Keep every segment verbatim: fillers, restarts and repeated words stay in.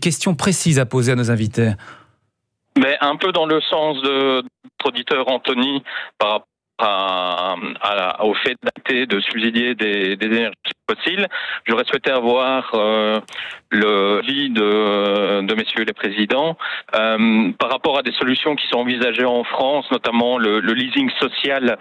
question précise à poser à nos invités. Mais un peu dans le sens de notre auditeur Anthony, par rapport à, à, au fait d'arrêter de subsidier des, des énergies fossiles, j'aurais souhaité avoir euh, le avis de, de messieurs les présidents euh, par rapport à des solutions qui sont envisagées en France, notamment le, le leasing social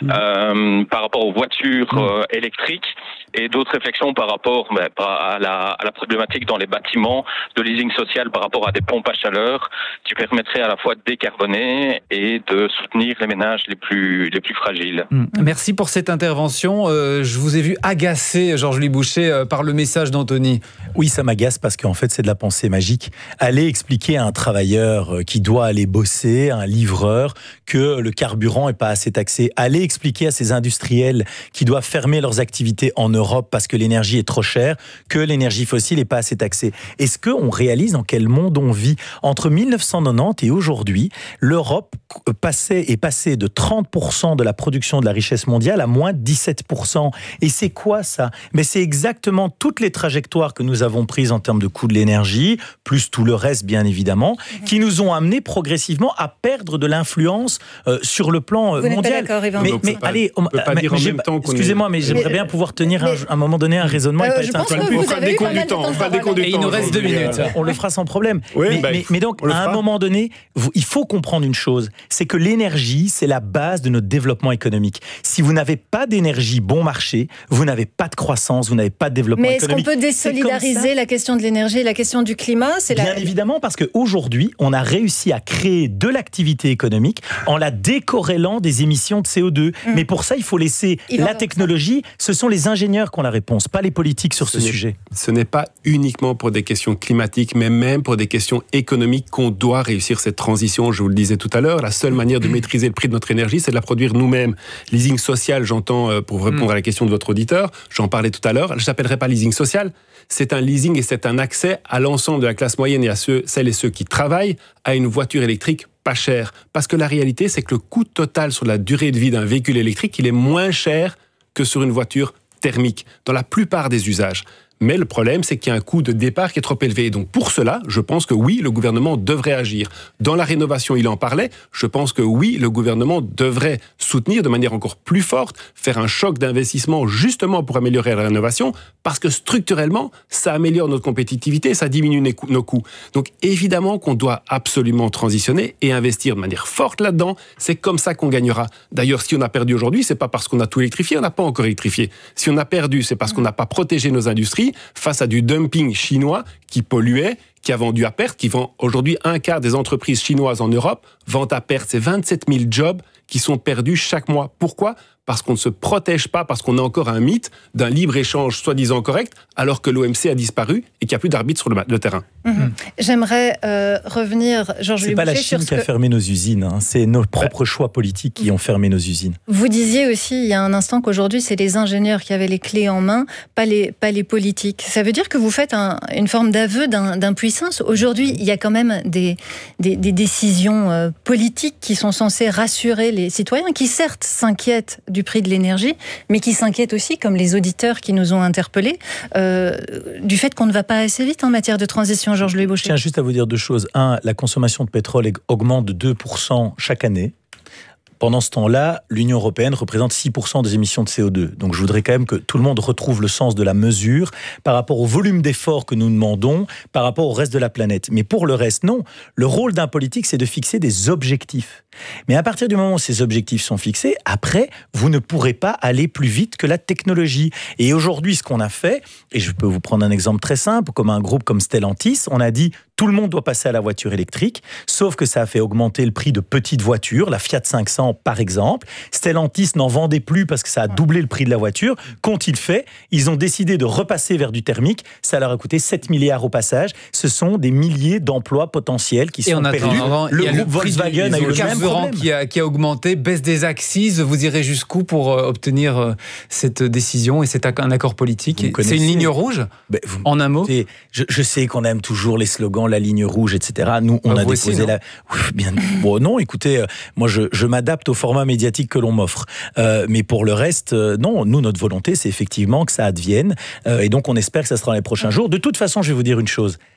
euh, par rapport aux voitures euh, électriques, et d'autres réflexions par rapport ben, à, la, à la problématique dans les bâtiments de leasing social par rapport à des pompes à chaleur qui permettraient à la fois de décarboner et de soutenir les ménages les plus, les plus fragiles. Merci pour cette intervention. Euh, je vous ai vu agacé, Georges-Louis Boucher, euh, par le message d'Anthony. Oui, ça m'agace parce qu'en fait, c'est de la pensée magique. Aller expliquer à un travailleur qui doit aller bosser, à un livreur, que le carburant n'est pas assez taxé. Aller expliquer à ces industriels qui doivent fermer leurs activités en Europe parce que l'énergie est trop chère, que l'énergie fossile n'est pas assez taxée. Est-ce qu'on réalise dans quel monde on vit ? Entre mille neuf cent quatre-vingt-dix et aujourd'hui, l'Europe passait, est passée de trente pour cent de la production de la richesse mondiale à moins dix-sept pour cent. Et c'est quoi ça ? Mais c'est exactement toutes les trajectoires que nous avons prises en termes de coût de l'énergie, plus tout le reste bien évidemment, qui nous ont amenés progressivement à perdre de l'influence euh, sur le plan euh, Vous mondial. n'êtes pas d'accord, Yvan. Mais, Donc, mais on peut pas- allez, on peut pas mais- dire en j'ai- même temps qu'on excusez-moi, est- mais j'aimerais Mais- bien pouvoir tenir mais- un, à un moment donné un raisonnement. Euh, et pas je être un pense peu- que On vous fera avez des eu comptes pas du mal de temps. temps On de fera des parole. comptes du Et il temps nous reste deux aujourd'hui, minutes. euh, On le fera sans problème. Oui, mais, bah, mais- mais donc, on le à un fera. moment donné, vous- il faut comprendre une chose, c'est que l'énergie, c'est la base de notre développement économique. Si vous n'avez pas d'énergie bon marché, vous n'avez pas de croissance, vous n'avez pas de développement Mais est-ce qu'on économique. peut C'est comme désolidariser ça. la question de l'énergie et la question du climat ? C'est Bien la... évidemment, parce qu'aujourd'hui, on a réussi à créer de l'activité économique en la décorrélant des émissions de C O deux. Mmh. Mais pour ça, il faut laisser Il va la voir technologie. Ce sont les ingénieurs qui ont la réponse, pas les politiques sur ce, Ce n'est- sujet. Ce n'est pas uniquement pour des questions climatiques, mais même pour des questions économiques qu'on doit réussir cette transition. Je vous le disais tout à l'heure, la seule manière de maîtriser le prix de notre énergie, c'est de la produire nous-mêmes. Leasing social, j'entends, euh, pour répondre à la question de votre auditeur, j'en parlais tout à l'heure, je n'appellerai pas leasing social, c'est un leasing et c'est un accès à l'ensemble de la classe moyenne et à ceux, celles et ceux qui travaillent à une voiture électrique pas chère. Parce que la réalité, c'est que le coût total sur la durée de vie d'un véhicule électrique, il est moins cher que sur une voiture thermique, dans la plupart des usages. Mais le problème, c'est qu'il y a un coût de départ qui est trop élevé. Et donc pour cela, je pense que oui, le gouvernement devrait agir. Dans la rénovation, il en parlait. Je pense que oui, le gouvernement devrait soutenir de manière encore plus forte, faire un choc d'investissement justement pour améliorer la rénovation, parce que structurellement, ça améliore notre compétitivité, ça diminue nos coûts- nos coûts. Donc évidemment qu'on doit absolument transitionner et investir de manière forte là-dedans. C'est comme ça qu'on gagnera. D'ailleurs, si on a perdu aujourd'hui, c'est pas parce qu'on a tout électrifié, on n'a pas encore électrifié. Si on a perdu, c'est parce qu'on n'a pas protégé nos industries face à du dumping chinois qui polluait, qui a vendu à perte, qui vend aujourd'hui un quart des entreprises chinoises en Europe, vendent à perte. C'est vingt-sept mille jobs qui sont perdus chaque mois. Pourquoi ? Parce qu'on ne se protège pas, parce qu'on a encore un mythe d'un libre-échange soi-disant correct, alors que l'O M C a disparu et qu'il n'y a plus d'arbitre sur le, le terrain. Mmh. J'aimerais euh, revenir, Georges-Louis C'est pas la Boucher, sur Chine ce qui a que... fermé nos usines, hein. C'est nos propres choix politiques qui ont fermé nos usines. Vous disiez aussi il y a un instant qu'aujourd'hui c'est les ingénieurs qui avaient les clés en main, pas les, pas les politiques. Ça veut dire que vous faites un, une forme d'aveu d'un, d'impuissance. Aujourd'hui, il y a quand même des, des, des décisions euh, politiques qui sont censées rassurer les citoyens, qui certes s'inquiètent du prix de l'énergie, mais qui s'inquiètent aussi, comme les auditeurs qui nous ont interpellés, euh, du fait qu'on ne va pas assez vite en matière de transition, Georges-Louis Boucher. Je tiens juste à vous dire deux choses. Un, la consommation de pétrole augmente de deux pour cent chaque année. Pendant ce temps-là, l'Union européenne représente six pour cent des émissions de C O deux. Donc je voudrais quand même que tout le monde retrouve le sens de la mesure par rapport au volume d'efforts que nous demandons, par rapport au reste de la planète. Mais pour le reste, non. Le rôle d'un politique, c'est de fixer des objectifs. Mais à partir du moment où ces objectifs sont fixés, après, vous ne pourrez pas aller plus vite que la technologie. Et aujourd'hui, ce qu'on a fait, et je peux vous prendre un exemple très simple, comme un groupe comme Stellantis, on a dit tout le monde doit passer à la voiture électrique, sauf que ça a fait augmenter le prix de petites voitures, la Fiat cinq cents par exemple. Stellantis n'en vendait plus parce que ça a doublé le prix de la voiture. Qu'ont-ils fait ? Ils ont décidé de repasser vers du thermique. Ça leur a coûté sept milliards au passage. Ce sont des milliers d'emplois potentiels qui Et sont en perdus. attendant, Le il y a groupe le prix du- Volkswagen a eu le le même carburant problème. qui a, qui a augmenté, baisse des axes. Vous irez jusqu'où pour euh, obtenir euh, cette décision et cet ac- un accord politique ? Vous C'est connaissez. une ligne rouge, Ben, vous- en un mot. Et je, je sais qu'on aime toujours les slogans, la ligne rouge, et cetera. Nous, on Bah, a vous déposé aussi, non la. Oui, bien. Bon, non, écoutez, euh, moi, je, je m'adapte au format médiatique que l'on m'offre. Euh, mais pour le reste, euh, non. Nous, notre volonté, c'est effectivement que ça advienne. Euh, et donc, on espère que ça sera dans les prochains jours. De toute façon, je vais vous dire une chose.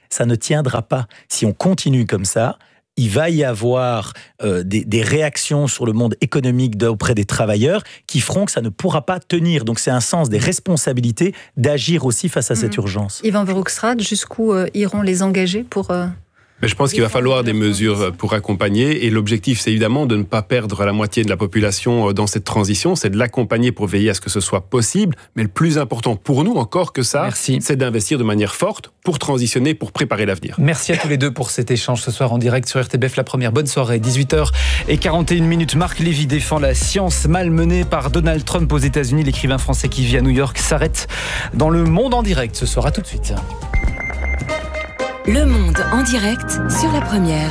ça ne tiendra pas. Si on continue comme ça, il va y avoir euh, des, des réactions sur le monde économique auprès des travailleurs qui feront que ça ne pourra pas tenir. Donc c'est un sens des responsabilités d'agir aussi face à cette mmh. urgence. Yvan Verhofstadt, jusqu'où euh, iront les engagés pour... Euh... Mais je pense qu'il va falloir des mesures pour accompagner et l'objectif c'est évidemment de ne pas perdre la moitié de la population dans cette transition, c'est de l'accompagner pour veiller à ce que ce soit possible, mais le plus important pour nous encore que ça, Merci. c'est d'investir de manière forte pour transitionner, pour préparer l'avenir. Merci à tous les deux pour cet échange ce soir en direct sur R T B F, la première. Bonne soirée, dix-huit heures quarante et une minutes. Marc Lévy défend la science malmenée par Donald Trump aux États-Unis. L'écrivain français qui vit à New York s'arrête dans Le Monde en direct ce soir. À tout de suite. Le Monde en direct sur la première.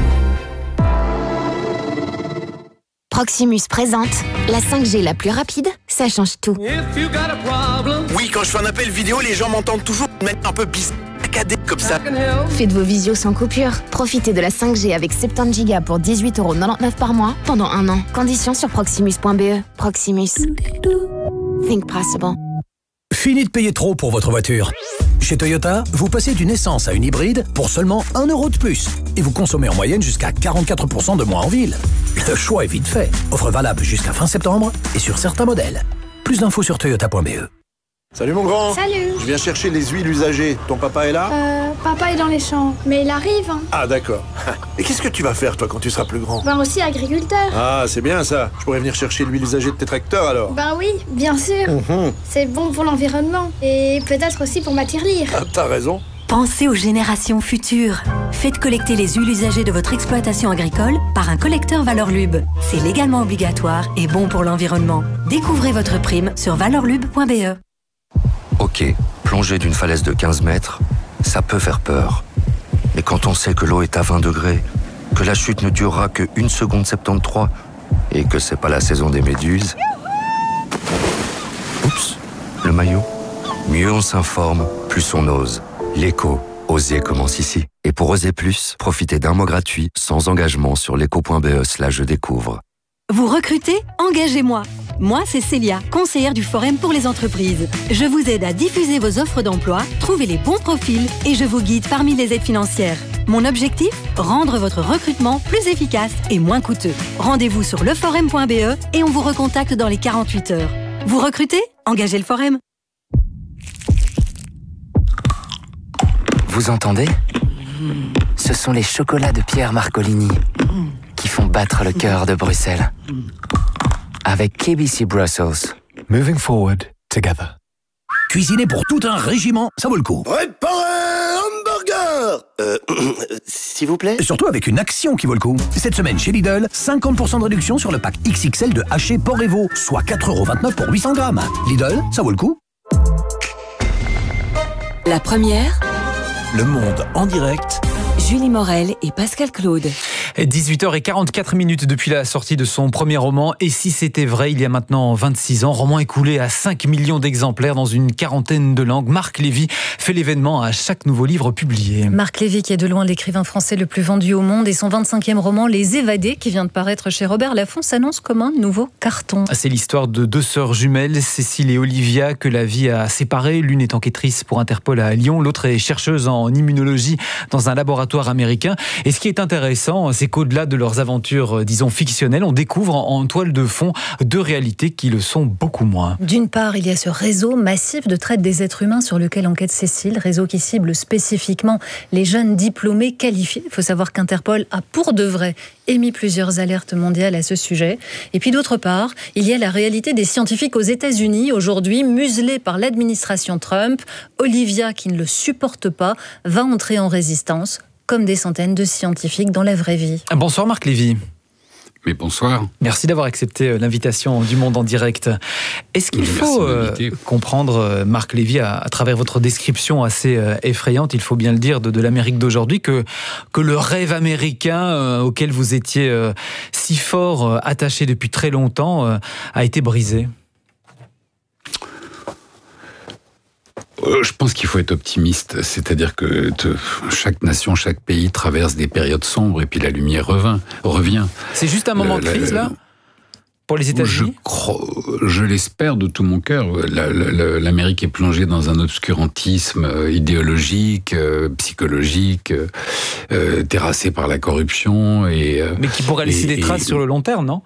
Proximus présente la cinq G la plus rapide, ça change tout. Oui, quand je fais un appel vidéo, les gens m'entendent toujours de manière un peu saccadée comme ça. Faites vos visios sans coupure. Profitez de la cinq G avec soixante-dix gigas pour dix-huit euros quatre-vingt-dix-neuf par mois pendant un an. Conditions sur proximus point b e. Proximus. Think possible. Fini de payer trop pour votre voiture. Chez Toyota, vous passez d'une essence à une hybride pour seulement un euro de plus. Et vous consommez en moyenne jusqu'à quarante-quatre pour cent de moins en ville. Le choix est vite fait. Offre valable jusqu'à fin septembre et sur certains modèles. Plus d'infos sur toyota point b e. Salut mon grand. Salut. Je viens chercher les huiles usagées. Ton papa est là? Euh, papa est dans les champs, mais il arrive. Hein. Ah d'accord. Et qu'est-ce que tu vas faire toi quand tu seras plus grand? Ben aussi agriculteur. Ah c'est bien ça. Je pourrais venir chercher l'huile usagée de tes tracteurs alors? Ben oui, bien sûr. Mmh. C'est bon pour l'environnement et peut-être aussi pour ma tirelire. Ah, t'as raison. Pensez aux générations futures. Faites collecter les huiles usagées de votre exploitation agricole par un collecteur Valorlub. C'est légalement obligatoire et bon pour l'environnement. Découvrez votre prime sur valorlub point b e. Ok, plonger d'une falaise de quinze mètres, ça peut faire peur. Mais quand on sait que l'eau est à vingt degrés, que la chute ne durera que une seconde soixante-treize et que c'est pas la saison des méduses... Oups, le maillot. Mieux on s'informe, plus on ose. L'éco, oser commence ici. Et pour oser plus, profitez d'un mois gratuit, sans engagement sur l'éco point b e slash je découvre. Vous recrutez? Engagez-moi. Moi, c'est Célia, conseillère du Forum pour les entreprises. Je vous aide à diffuser vos offres d'emploi, trouver les bons profils et je vous guide parmi les aides financières. Mon objectif? Rendre votre recrutement plus efficace et moins coûteux. Rendez-vous sur le forum point b e et on vous recontacte dans les quarante-huit heures. Vous recrutez? Engagez le Forum. Vous entendez? Ce sont les chocolats de Pierre Marcolini qui font battre le cœur de Bruxelles. Avec K B C Brussels. Moving forward together. Cuisiner pour tout un régiment, ça vaut le coup. Préparez hamburger. Euh, s'il vous plaît. Surtout avec une action qui vaut le coup. Cette semaine chez Lidl, cinquante pour cent de réduction sur le pack X X L de haché porc et veau, soit quatre euros vingt-neuf pour huit cents grammes. Lidl, ça vaut le coup. La première. Le Monde en direct. Julie Morel et Pascal Claude. dix-huit heures quarante-quatre minutes depuis la sortie de son premier roman. Et si c'était vrai, il y a maintenant vingt-six ans, roman écoulé à cinq millions d'exemplaires dans une quarantaine de langues. Marc Lévy fait l'événement à chaque nouveau livre publié. Marc Lévy qui est de loin l'écrivain français le plus vendu au monde et son vingt-cinquième roman Les Évadés qui vient de paraître chez Robert Laffont s'annonce comme un nouveau carton. C'est l'histoire de deux sœurs jumelles, Cécile et Olivia, que la vie a séparées. L'une est enquêtrice pour Interpol à Lyon, l'autre est chercheuse en immunologie dans un laboratoire américain. Et ce qui est intéressant, c'est qu'au-delà de leurs aventures, disons, fictionnelles, on découvre en toile de fond deux réalités qui le sont beaucoup moins. D'une part, il y a ce réseau massif de traite des êtres humains sur lequel enquête Cécile, réseau qui cible spécifiquement les jeunes diplômés qualifiés. Il faut savoir qu'Interpol a pour de vrai émis plusieurs alertes mondiales à ce sujet. Et puis d'autre part, il y a la réalité des scientifiques aux États-Unis, aujourd'hui muselés par l'administration Trump. Olivia, qui ne le supporte pas, va entrer en résistance, comme des centaines de scientifiques dans la vraie vie. Bonsoir Marc Lévy. Mais bonsoir. Merci d'avoir accepté l'invitation du Monde en direct. Est-ce qu'il Merci faut euh, comprendre, Marc Lévy, à, à travers votre description assez euh, effrayante, il faut bien le dire, de, de l'Amérique d'aujourd'hui, que, que le rêve américain euh, auquel vous étiez euh, si fort euh, attaché depuis très longtemps euh, a été brisé? Je pense qu'il faut être optimiste, c'est-à-dire que chaque nation, chaque pays traverse des périodes sombres et puis la lumière revient. revient. C'est juste un moment le, de crise, la, là pour les États-Unis ? Je, crois, je l'espère de tout mon cœur. La, la, L'Amérique est plongée dans un obscurantisme idéologique, euh, psychologique, euh, terrassé par la corruption. Et, Mais qui pourrait laisser et, des traces et, sur le long terme, non ?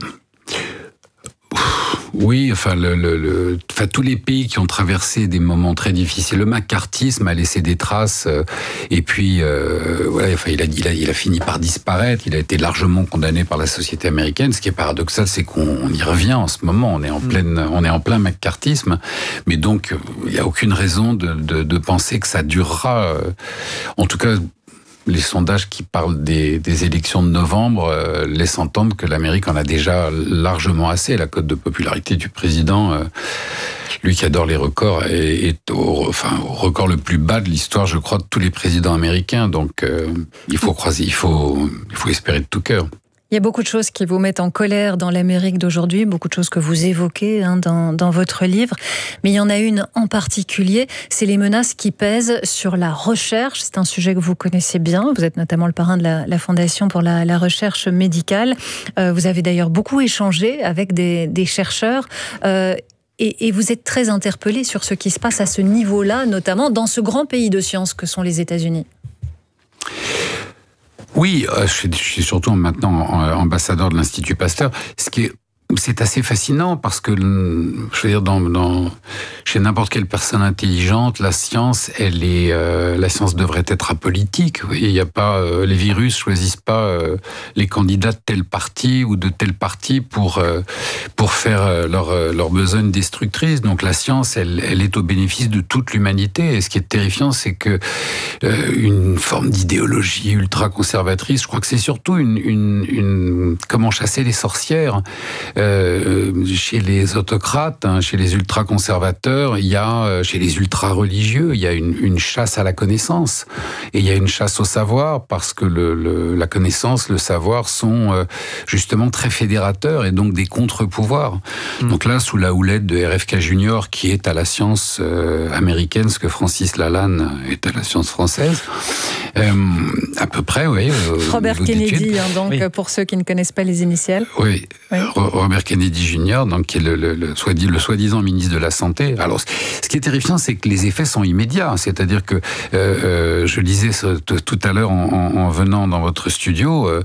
Oui, enfin, le, le, le, enfin, tous les pays qui ont traversé des moments très difficiles. Le macartisme a laissé des traces, euh, et puis, euh, voilà, enfin, il a, il a, il a fini par disparaître. Il a été largement condamné par la société américaine. Ce qui est paradoxal, c'est qu'on y revient en ce moment. On est en mmh. pleine, on est en plein macartisme, mais donc il n'y a aucune raison de, de, de penser que ça durera. Euh, en tout cas. Les sondages qui parlent des, des élections de novembre euh, laissent entendre que l'Amérique en a déjà largement assez. La cote de popularité du président, euh, lui qui adore les records, est, est au, enfin, au record le plus bas de l'histoire, je crois, de tous les présidents américains. Donc, euh, il faut croiser, il faut, il faut espérer de tout cœur. Il y a beaucoup de choses qui vous mettent en colère dans l'Amérique d'aujourd'hui, beaucoup de choses que vous évoquez hein, dans, dans votre livre. Mais il y en a une en particulier, c'est les menaces qui pèsent sur la recherche. C'est un sujet que vous connaissez bien. Vous êtes notamment le parrain de la, la Fondation pour la, la recherche médicale. Euh, vous avez d'ailleurs beaucoup échangé avec des, des chercheurs. Euh, et, et vous êtes très interpellé sur ce qui se passe à ce niveau-là, notamment dans ce grand pays de science que sont les États-Unis. Oui, je suis surtout maintenant ambassadeur de l'Institut Pasteur. Ce qui est, c'est assez fascinant parce que, je veux dire, dans, dans, chez n'importe quelle personne intelligente, la science, elle est, euh, la science devrait être apolitique. Il y a pas, euh, les virus choisissent pas euh, les candidats de tel parti ou de tel parti pour euh, pour faire euh, leur euh, leur besogne destructrice. Donc la science, elle, elle est au bénéfice de toute l'humanité. Et ce qui est terrifiant, c'est que euh, une forme d'idéologie ultra conservatrice, je crois que c'est surtout une une, une comment chasser les sorcières. Euh, chez les autocrates, hein, chez les ultra-conservateurs, il y a, euh, chez les ultra-religieux, il y a une, une chasse à la connaissance. Et il y a une chasse au savoir, parce que le, le, la connaissance, le savoir sont euh, justement très fédérateurs et donc des contre-pouvoirs. Mmh. Donc là, sous la houlette de R F K Junior, qui est à la science euh, américaine, ce que Francis Lalanne est à la science française, euh, à peu près, oui. Euh, Robert Kennedy, hein, donc, oui. Pour ceux qui ne connaissent pas les initiales. Oui, oui. Robert Kennedy Junior, donc, qui est le, le, le, soit dit, le soi-disant ministre de la Santé. Alors, ce qui est terrifiant, c'est que les effets sont immédiats. C'est-à-dire que, euh, euh, je lisais ce, tout à l'heure en, en, en venant dans votre studio, euh,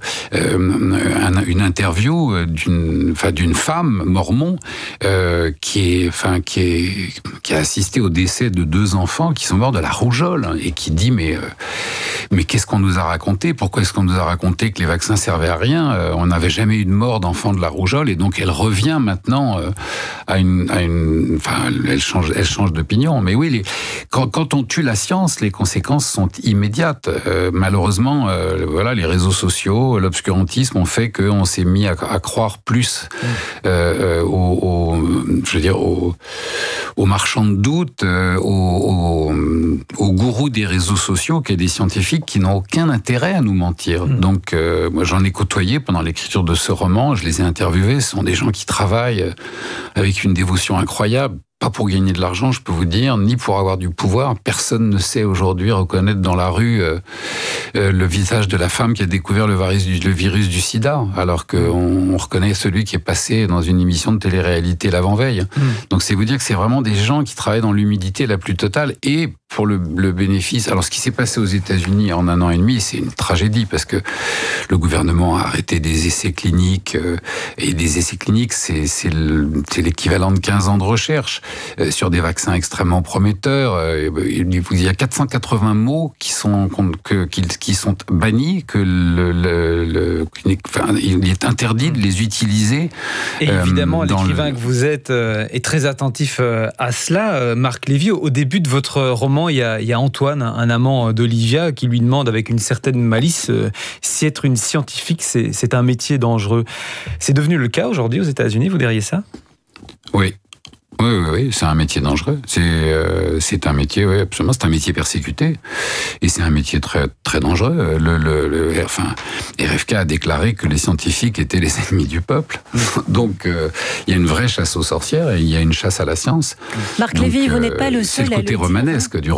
un, une interview d'une, enfin, d'une femme mormon euh, qui, est, enfin, qui, est, qui a assisté au décès de deux enfants qui sont morts de la rougeole et qui dit mais, euh, mais qu'est-ce qu'on nous a raconté ? Pourquoi est-ce qu'on nous a raconté que les vaccins servaient à rien ? euh, On n'avait jamais eu de mort d'enfants de la rougeole et donc elle revient maintenant euh, à une, à une, enfin, elle change, elle change d'opinion. Mais oui, les, quand, quand on tue la science, les conséquences sont immédiates. Euh, malheureusement, euh, voilà, les réseaux sociaux, l'obscurantisme ont fait qu'on s'est mis à, à croire plus euh, aux, aux, je veux dire, aux, aux marchands de doute, euh, aux, aux, aux gourous des réseaux sociaux, qu'à des scientifiques qui n'ont aucun intérêt à nous mentir. Mmh. Donc, euh, moi, j'en ai côtoyé pendant l'écriture de ce roman. Je les ai interviewés. Ce sont des gens qui travaillent avec une dévotion incroyable. Pas pour gagner de l'argent, je peux vous dire, ni pour avoir du pouvoir. Personne ne sait aujourd'hui reconnaître dans la rue euh, euh, le visage de la femme qui a découvert le virus du, le virus du sida, alors qu'on on reconnaît celui qui est passé dans une émission de télé-réalité l'avant-veille. Mmh. Donc c'est vous dire que c'est vraiment des gens qui travaillent dans l'humidité la plus totale et pour le, le bénéfice. Alors ce qui s'est passé aux États-Unis en un an et demi, c'est une tragédie parce que le gouvernement a arrêté des essais cliniques euh, et des essais cliniques, c'est, c'est, le, c'est l'équivalent de quinze ans de recherche. Euh, sur des vaccins extrêmement prometteurs. Euh, il y a quatre cent quatre-vingts mots qui sont, que, qui, qui sont bannis, que le, le, le, enfin, il est interdit de les utiliser. Et euh, évidemment, l'écrivain le... que vous êtes euh, est très attentif euh, à cela. Euh, Marc Lévy, au, au début de votre roman, il y a, il y a Antoine, un amant d'Olivia, qui lui demande avec une certaine malice euh, si être une scientifique, c'est, c'est un métier dangereux. C'est devenu le cas aujourd'hui aux États-Unis, vous diriez ça ? Oui. Oui, oui, oui, c'est un métier dangereux. C'est, euh, c'est un métier, oui, absolument, c'est un métier persécuté. Et c'est un métier très, très dangereux. Le, le, le, enfin, R F K a déclaré que les scientifiques étaient les ennemis du peuple. Donc, euh, il y a une vraie chasse aux sorcières et il y a une chasse à la science. Marc Donc, Lévy, vous euh, n'êtes pas le seul à le dire. C'est le côté romanesque du roman.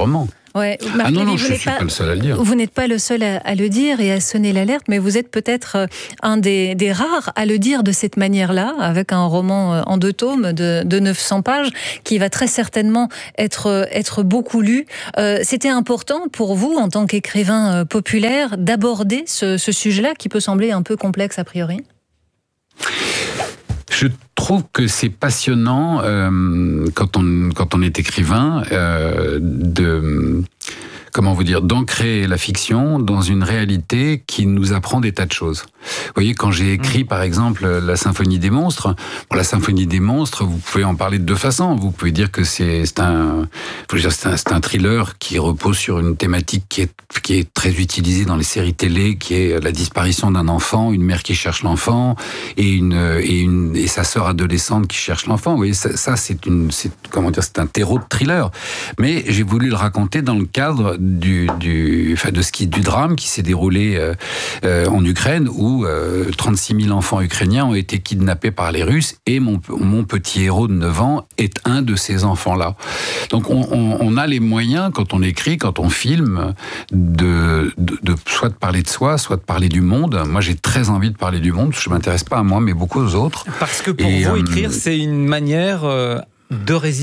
Ouais. Marc ah non, Lévy, non, je ne suis pas, pas le seul à le dire. Vous n'êtes pas le seul à, à le dire et à sonner l'alerte, mais vous êtes peut-être un des, des rares à le dire de cette manière-là, avec un roman en deux tomes de, de neuf cents pages, qui va très certainement être, être beaucoup lu. Euh, c'était important pour vous, en tant qu'écrivain populaire, d'aborder ce, ce sujet-là, qui peut sembler un peu complexe a priori ? Je trouve que c'est passionnant euh, quand on quand on est écrivain euh, de comment vous dire d'ancrer la fiction dans une réalité qui nous apprend des tas de choses. Vous voyez, quand j'ai écrit, par exemple, la Symphonie des monstres, pour la Symphonie des monstres, vous pouvez en parler de deux façons. Vous pouvez dire que c'est, c'est, un, faut dire, c'est, un, c'est un thriller qui repose sur une thématique qui est, qui est très utilisée dans les séries télé, qui est la disparition d'un enfant, une mère qui cherche l'enfant, et, une, et, une, et sa sœur adolescente qui cherche l'enfant. Vous voyez, ça, ça c'est, une, c'est, comment dire, c'est un terreau de thriller. Mais j'ai voulu le raconter dans le cadre du, du, enfin de ce qui, du drame qui s'est déroulé euh, euh, en Ukraine, où Euh, trente-six mille enfants ukrainiens ont été kidnappés par les Russes et mon, mon petit héros de neuf ans est un de ces enfants-là. Donc on, on, on a les moyens, quand on écrit, quand on filme, de, de, de soit de parler de soi, soit de parler du monde. Moi j'ai très envie de parler du monde, je ne m'intéresse pas à moi mais beaucoup aux autres. Parce que pour et, vous, euh, écrire, c'est une manière euh, de résister ?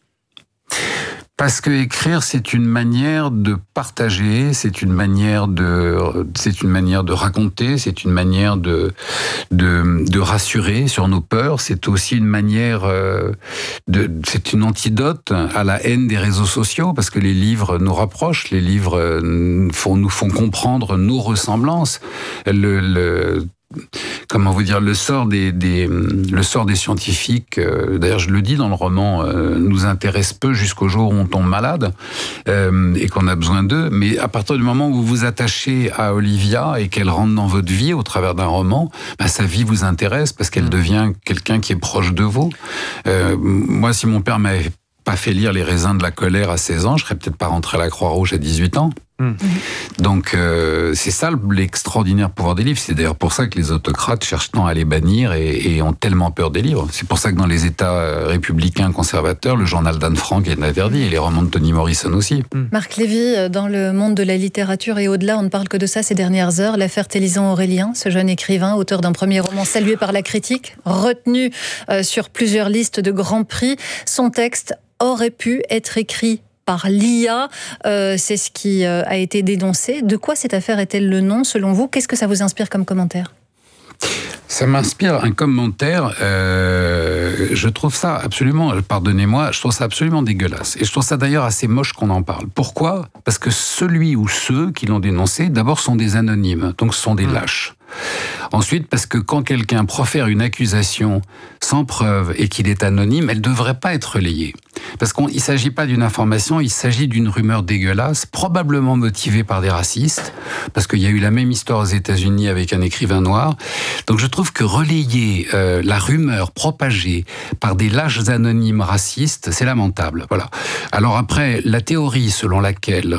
Parce que écrire, c'est une manière de partager, c'est une manière de, c'est une manière de raconter, c'est une manière de, de, de rassurer sur nos peurs. C'est aussi une manière euh, de, c'est une antidote à la haine des réseaux sociaux, parce que les livres nous rapprochent, les livres font, nous font comprendre nos ressemblances. Le, le Comment vous dire, le sort des, des, le sort des scientifiques, euh, d'ailleurs je le dis dans le roman, euh, nous intéresse peu jusqu'au jour où on tombe malade euh, et qu'on a besoin d'eux. Mais à partir du moment où vous vous attachez à Olivia et qu'elle rentre dans votre vie au travers d'un roman, bah, sa vie vous intéresse parce qu'elle devient quelqu'un qui est proche de vous. Euh, moi, si mon père m'avait pas fait lire Les raisins de la colère à seize ans, je serais peut-être pas rentré à la Croix-Rouge à dix-huit ans. Mmh. Donc euh, c'est ça l'extraordinaire pouvoir des livres. C'est d'ailleurs pour ça que les autocrates cherchent tant à les bannir et, et ont tellement peur des livres. C'est pour ça que dans les États républicains conservateurs, le journal d'Anne Frank est interdit et les romans de Toni Morrison aussi. Mmh. Marc Lévy, dans le monde de la littérature et au-delà, on ne parle que de ça ces dernières heures. L'affaire Télisant-Aurélien, ce jeune écrivain, auteur d'un premier roman salué par la critique, retenu euh, sur plusieurs listes de grands prix. Son texte aurait pu être écrit par l'I A, euh, c'est ce qui euh, a été dénoncé. De quoi cette affaire est-elle le nom, selon vous ? Qu'est-ce que ça vous inspire comme commentaire ? Ça m'inspire un commentaire, euh, je trouve ça absolument, pardonnez-moi, je trouve ça absolument dégueulasse. Et je trouve ça d'ailleurs assez moche qu'on en parle. Pourquoi ? Parce que celui ou ceux qui l'ont dénoncé, d'abord sont des anonymes, donc ce sont des lâches. Ensuite, parce que quand quelqu'un profère une accusation sans preuve et qu'il est anonyme, elle ne devrait pas être relayée. Parce qu'il ne s'agit pas d'une information, il s'agit d'une rumeur dégueulasse, probablement motivée par des racistes, parce qu'il y a eu la même histoire aux États-Unis avec un écrivain noir. Donc je trouve que relayer euh, la rumeur propagée par des lâches anonymes racistes, c'est lamentable. Voilà. Alors après, la théorie selon laquelle...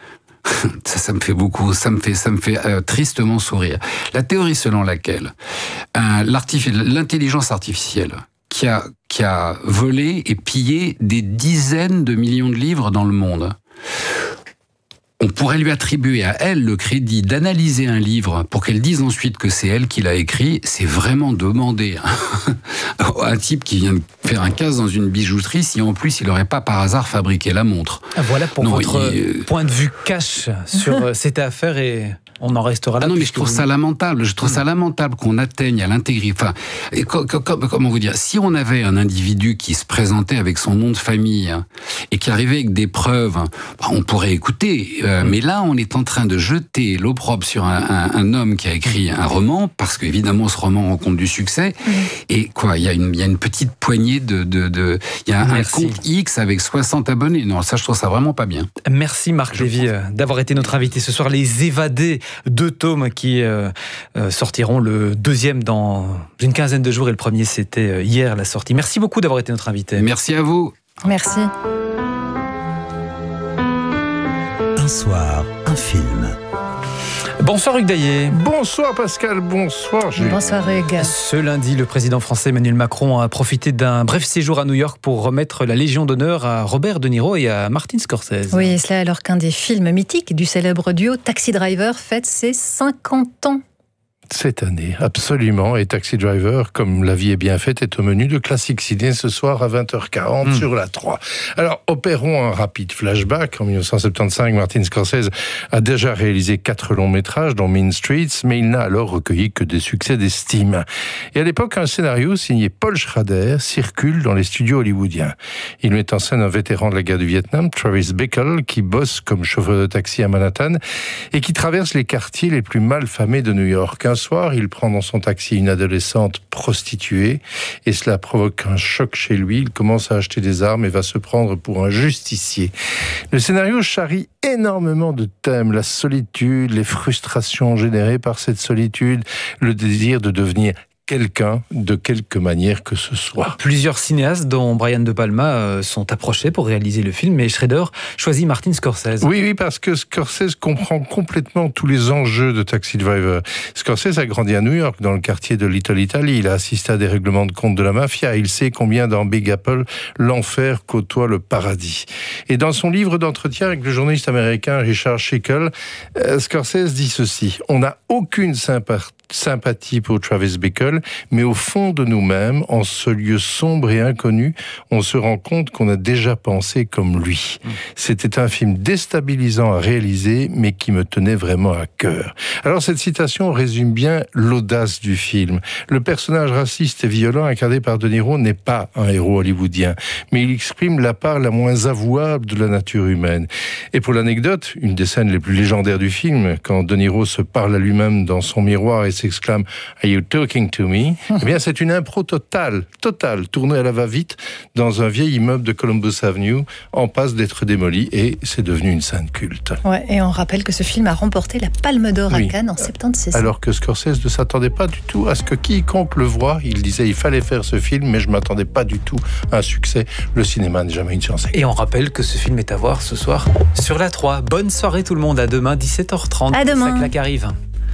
Ça, ça me fait beaucoup, ça me fait, ça me fait euh, tristement sourire. La théorie selon laquelle euh, l'intelligence artificielle qui a, qui a volé et pillé des dizaines de millions de livres dans le monde, on pourrait lui attribuer à elle le crédit d'analyser un livre pour qu'elle dise ensuite que c'est elle qui l'a écrit. C'est vraiment demander à un type qui vient de faire un casse dans une bijouterie si en plus il n'aurait pas par hasard fabriqué la montre. Voilà pour non, votre il... point de vue cash sur cette affaire et... On en restera là. Ah non, mais je trouve vous... ça lamentable. Je trouve mmh. ça lamentable qu'on atteigne à l'intégrité. Enfin, et co- co- comment vous dire ? Si on avait un individu qui se présentait avec son nom de famille et qui arrivait avec des preuves, bah, on pourrait écouter. Euh, mmh. Mais là, on est en train de jeter l'opprobre sur un, un, un homme qui a écrit un roman, parce qu'évidemment, ce roman rencontre du succès. Mmh. Et quoi, il y a une, il y a une petite poignée de, de, de il y a un compte X avec soixante abonnés. Non, ça, je trouve ça vraiment pas bien. Merci Marc Lévy d'avoir été notre invité ce soir. Les évadés. Deux tomes qui euh, euh, sortiront, le deuxième dans une quinzaine de jours et le premier c'était hier la sortie. Merci beaucoup d'avoir été notre invité. Merci à vous. Merci. Un soir, un film. Bonsoir Hugues Daillet. Bonsoir Pascal, bonsoir Jules. Bonsoir Hugues. Ce lundi, le président français Emmanuel Macron a profité d'un bref séjour à New York pour remettre la Légion d'honneur à Robert De Niro et à Martin Scorsese. Oui, et cela alors qu'un des films mythiques du célèbre duo Taxi Driver fête ses cinquante ans. Cette année, absolument. Et Taxi Driver, comme la vie est bien faite, est au menu de Classic Ciné ce soir à vingt heures quarante mmh. sur la trois. Alors, opérons un rapide flashback. En dix-neuf cent soixante-quinze, Martin Scorsese a déjà réalisé quatre longs métrages, dont Mean Streets, mais il n'a alors recueilli que des succès d'estime. Et à l'époque, un scénario signé Paul Schrader circule dans les studios hollywoodiens. Il met en scène un vétéran de la guerre du Vietnam, Travis Bickle, qui bosse comme chauffeur de taxi à Manhattan et qui traverse les quartiers les plus mal famés de New York. Un soir, il prend dans son taxi une adolescente prostituée et cela provoque un choc chez lui. Il commence à acheter des armes et va se prendre pour un justicier. Le scénario charrie énormément de thèmes, la solitude, les frustrations générées par cette solitude, le désir de devenir quelqu'un de quelque manière que ce soit. Plusieurs cinéastes, dont Brian De Palma, sont approchés pour réaliser le film, mais Schrader choisit Martin Scorsese. Oui, oui, parce que Scorsese comprend complètement tous les enjeux de Taxi Driver. Scorsese a grandi à New York, dans le quartier de Little Italy. Il a assisté à des règlements de compte de la mafia. Il sait combien dans Big Apple, l'enfer côtoie le paradis. Et dans son livre d'entretien avec le journaliste américain Richard Schickel, Scorsese dit ceci: « On n'a aucune sympathie sympathie pour Travis Bickle, mais au fond de nous-mêmes, en ce lieu sombre et inconnu, on se rend compte qu'on a déjà pensé comme lui. Mmh. C'était un film déstabilisant à réaliser, mais qui me tenait vraiment à cœur. » Alors cette citation résume bien l'audace du film. Le personnage raciste et violent incarné par De Niro n'est pas un héros hollywoodien, mais il exprime la part la moins avouable de la nature humaine. Et pour l'anecdote, une des scènes les plus légendaires du film, quand De Niro se parle à lui-même dans son miroir et s'exclame « Are you talking to me ?» Eh bien, c'est une impro totale, totale, tournée à la va-vite dans un vieil immeuble de Columbus Avenue, en passe d'être démoli, et c'est devenu une scène culte. Ouais, et on rappelle que ce film a remporté la Palme d'Or à oui. Cannes en soixante-seize. Alors que Scorsese ne s'attendait pas du tout à ce que quiconque le voit. Il disait il fallait faire ce film, mais je ne m'attendais pas du tout à un succès. Le cinéma n'est jamais une chance. Et on rappelle que ce film est à voir ce soir sur la trois. Bonne soirée tout le monde, à demain dix-sept heures trente. À demain. Ça claque arrive.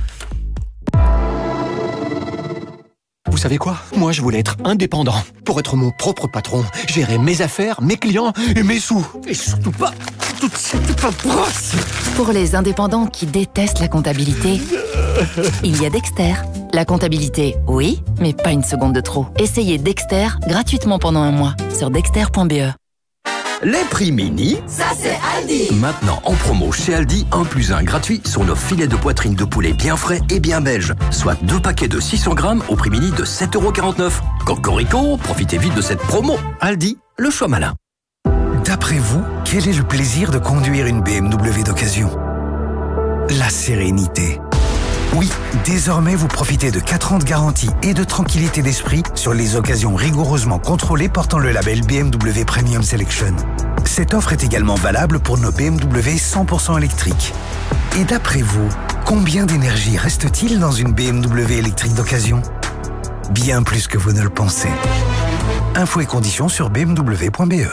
Vous savez quoi? Moi, je voulais être indépendant. Pour être mon propre patron, gérer mes affaires, mes clients et mes sous. Et surtout pas toute cette paperasse. Pour les indépendants qui détestent la comptabilité, il y a Dexter. La comptabilité, oui, mais pas une seconde de trop. Essayez Dexter gratuitement pendant un mois sur dexter point b e. Les prix mini, ça c'est Aldi. Maintenant en promo chez Aldi, un plus un gratuit sur nos filets de poitrine de poulet bien frais et bien belges. Soit deux paquets de six cents grammes au prix mini de sept euros quarante-neuf. Cocorico, profitez vite de cette promo. Aldi, le choix malin. D'après vous, quel est le plaisir de conduire une B M W d'occasion? La sérénité. Oui, désormais vous profitez de quatre ans de garantie et de tranquillité d'esprit sur les occasions rigoureusement contrôlées portant le label B M W Premium Selection. Cette offre est également valable pour nos B M W cent pour cent électriques. Et d'après vous, combien d'énergie reste-t-il dans une B M W électrique d'occasion? Bien plus que vous ne le pensez. Infos et conditions sur b m w point b e.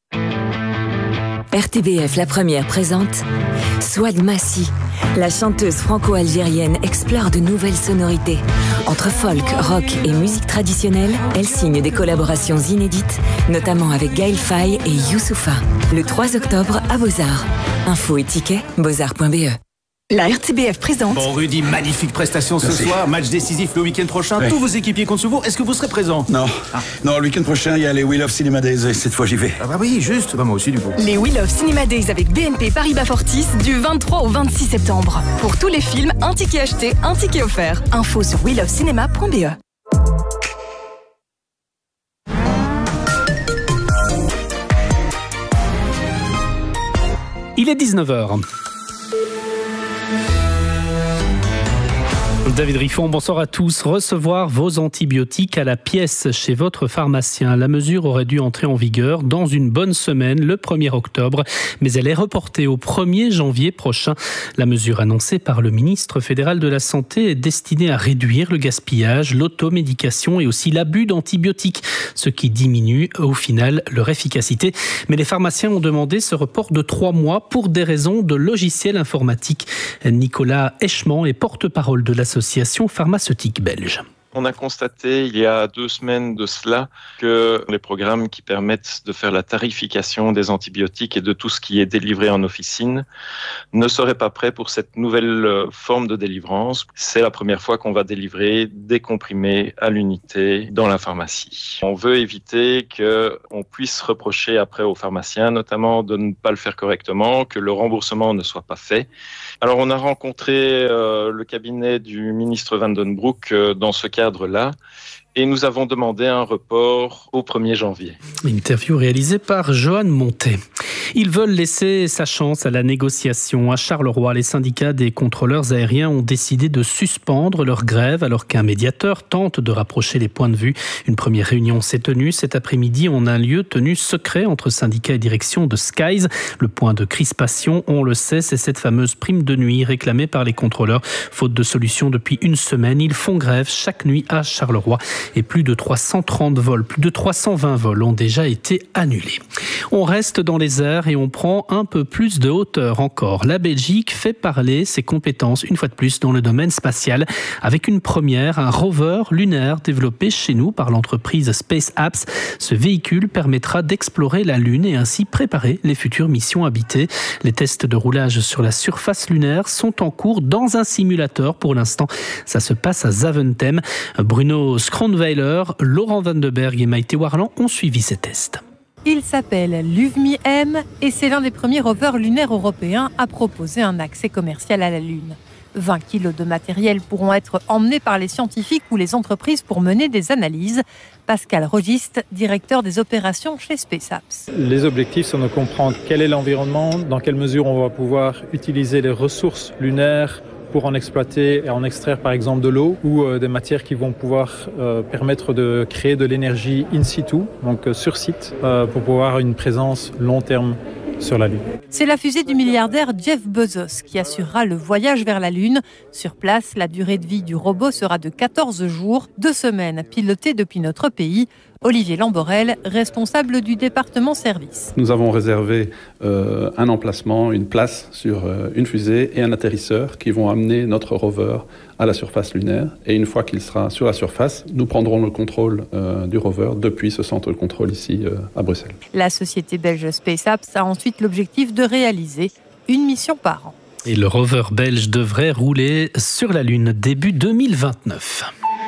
R T B F La Première présente Souad Massi. La chanteuse franco-algérienne explore de nouvelles sonorités. Entre folk, rock et musique traditionnelle, elle signe des collaborations inédites, notamment avec Gaël Faye et Youssoupha. Le trois octobre à Beaux-Arts. Info et tickets, beaux arts point b e. La R T B F présente. Bon Rudy, magnifique prestation ce Merci. soir, match décisif le week-end prochain. Oui. Tous vos équipiers comptent sur vous. Est-ce que vous serez présent? Non, ah. non, le week-end prochain, il y a les Wheel of Cinema Days. Cette fois, j'y vais. Ah bah oui, juste. Bah moi aussi, du coup. Les Wheel of Cinema Days avec B N P Paribas Fortis du vingt-trois au vingt-six septembre. Pour tous les films, un ticket acheté, un ticket offert. Info sur wheel of cinema point b e. Il est dix-neuf heures. David Riffon, bonsoir à tous. Recevoir vos antibiotiques à la pièce chez votre pharmacien. La mesure aurait dû entrer en vigueur dans une bonne semaine, le premier octobre, mais elle est reportée au premier janvier prochain. La mesure annoncée par le ministre fédéral de la Santé est destinée à réduire le gaspillage, l'automédication et aussi l'abus d'antibiotiques, ce qui diminue au final leur efficacité. Mais les pharmaciens ont demandé ce report de trois mois pour des raisons de logiciel informatique. Nicolas Eschmann est porte-parole de l'association pharmaceutique belge. On a constaté il y a deux semaines de cela que les programmes qui permettent de faire la tarification des antibiotiques et de tout ce qui est délivré en officine ne seraient pas prêts pour cette nouvelle forme de délivrance. C'est la première fois qu'on va délivrer des comprimés à l'unité dans la pharmacie. On veut éviter qu'on puisse reprocher après aux pharmaciens, notamment de ne pas le faire correctement, que le remboursement ne soit pas fait. Alors on a rencontré euh, le cabinet du ministre Van den Broek euh, dans ce cadre-là et nous avons demandé un report au premier janvier. Interview réalisée par Johan Montet. Ils veulent laisser sa chance à la négociation. À Charleroi, les syndicats des contrôleurs aériens ont décidé de suspendre leur grève alors qu'un médiateur tente de rapprocher les points de vue. Une première réunion s'est tenue cet après-midi en un lieu tenu secret entre syndicats et direction de Skies. Le point de crispation, on le sait, c'est cette fameuse prime de nuit réclamée par les contrôleurs. Faute de solution depuis une semaine, ils font grève chaque nuit à Charleroi et plus de trois cent trente vols, plus de trois cent vingt vols ont déjà été annulés. On reste dans les airs et on prend un peu plus de hauteur encore. La Belgique fait parler ses compétences une fois de plus dans le domaine spatial avec une première, un rover lunaire développé chez nous par l'entreprise SpaceApps. Ce véhicule permettra d'explorer la Lune et ainsi préparer les futures missions habitées. Les tests de roulage sur la surface lunaire sont en cours dans un simulateur. Pour l'instant, ça se passe à Zaventem. Bruno Skronweiler, Laurent Van de Berg et Maïté Warland ont suivi ces tests. Il s'appelle LuVMi-M et c'est l'un des premiers rovers lunaires européens à proposer un accès commercial à la Lune. vingt kilos de matériel pourront être emmenés par les scientifiques ou les entreprises pour mener des analyses. Pascal Rogiste, directeur des opérations chez SpaceApps. Les objectifs sont de comprendre quel est l'environnement, dans quelle mesure on va pouvoir utiliser les ressources lunaires pour en exploiter et en extraire par exemple de l'eau ou euh, des matières qui vont pouvoir euh, permettre de créer de l'énergie in situ, donc euh, sur site, euh, pour pouvoir avoir une présence long terme sur la Lune. C'est la fusée du milliardaire Jeff Bezos qui assurera le voyage vers la Lune. Sur place, la durée de vie du robot sera de quatorze jours, deux semaines pilotées depuis notre pays. Olivier Lamborel, responsable du département service. Nous avons réservé euh, un emplacement, une place sur euh, une fusée et un atterrisseur qui vont amener notre rover à la surface lunaire. Et une fois qu'il sera sur la surface, nous prendrons le contrôle euh, du rover depuis ce centre de contrôle ici euh, à Bruxelles. La société belge SpaceApps a ensuite l'objectif de réaliser une mission par an. Et le rover belge devrait rouler sur la Lune début deux mille vingt-neuf.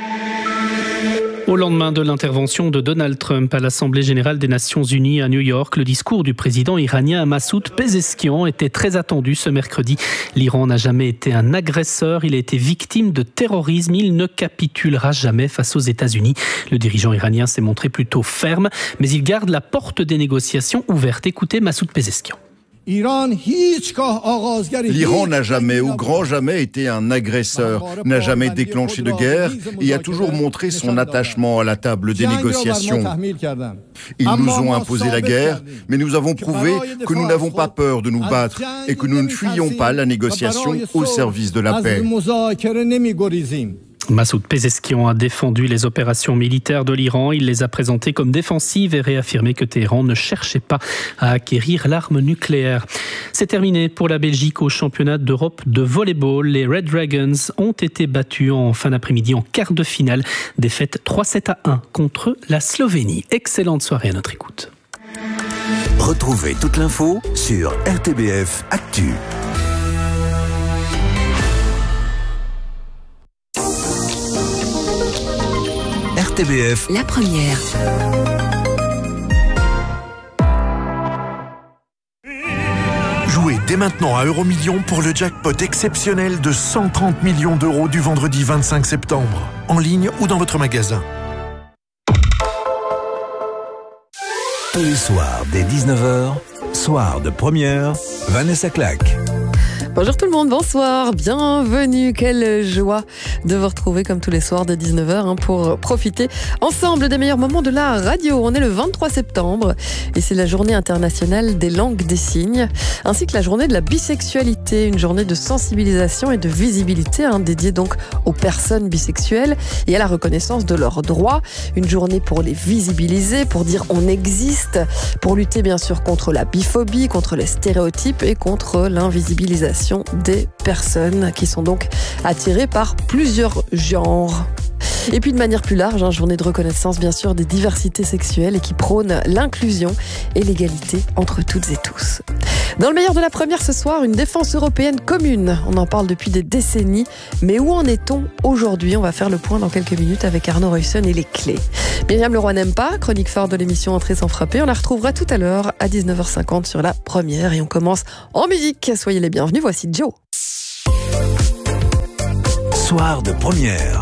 Au lendemain de l'intervention de Donald Trump à l'Assemblée générale des Nations unies à New York, le discours du président iranien Massoud Pezeshkian était très attendu ce mercredi. L'Iran n'a jamais été un agresseur, il a été victime de terrorisme, il ne capitulera jamais face aux États-Unis. Le dirigeant iranien s'est montré plutôt ferme, mais il garde la porte des négociations ouverte. Écoutez Massoud Pezeshkian. L'Iran n'a jamais, ou grand jamais, été un agresseur, n'a jamais déclenché de guerre et a toujours montré son attachement à la table des négociations. Ils nous ont imposé la guerre, mais nous avons prouvé que nous n'avons pas peur de nous battre et que nous ne fuyons pas la négociation au service de la paix. Massoud Pezeshkian a défendu les opérations militaires de l'Iran. Il les a présentées comme défensives et réaffirmé que Téhéran ne cherchait pas à acquérir l'arme nucléaire. C'est terminé pour la Belgique au championnat d'Europe de volleyball. Les Red Dragons ont été battus en fin d'après-midi en quart de finale. Défaite trois sept à un contre la Slovénie. Excellente soirée à notre écoute. Retrouvez toute l'info sur R T B F Actu. R T B F, la première. Jouez dès maintenant à Euromillions pour le jackpot exceptionnel de cent trente millions d'euros du vendredi vingt-cinq septembre, en ligne ou dans votre magasin. Tous les soirs dès dix-neuf heures, soir de première, Vanessa Claque. Bonjour tout le monde, bonsoir, bienvenue, quelle joie de vous retrouver comme tous les soirs dès dix-neuf heures hein, pour profiter ensemble des meilleurs moments de la radio. On est le vingt-trois septembre et c'est la journée internationale des langues des signes, ainsi que la journée de la bisexualité, une journée de sensibilisation et de visibilité hein, dédiée donc aux personnes bisexuelles et à la reconnaissance de leurs droits, une journée pour les visibiliser, pour dire on existe, pour lutter bien sûr contre la biphobie, contre les stéréotypes et contre l'invisibilisation des personnes qui sont donc attirées par plusieurs genres. Et puis de manière plus large, hein, journée de reconnaissance bien sûr des diversités sexuelles et qui prône l'inclusion et l'égalité entre toutes et tous. Dans le meilleur de la première ce soir, une défense européenne commune. On en parle depuis des décennies, mais où en est-on aujourd'hui? On va faire le point dans quelques minutes avec Arnaud Reussen et les clés. Myriam Leroy n'aime pas, chronique phare de l'émission Entrée sans frapper. On la retrouvera tout à l'heure à dix-neuf heures cinquante sur la première et on commence en musique. Soyez les bienvenus, voici Joe. Soir de première.